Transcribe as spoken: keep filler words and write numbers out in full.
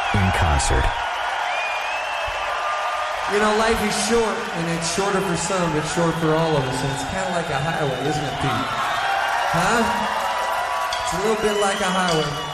in concert. You know, life is short, and it's shorter for some, but short for all of us, and it's kind of like a highway, isn't it, Pete? Huh? It's a little bit like a highway.